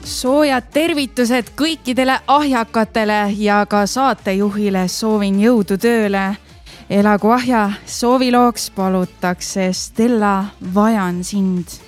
Soojad tervitused kõikidele ahjakatele ja ka saatejuhile soovin jõudu tööle. Elagu ahja, soovilooks palutakse Stella Vajan sind.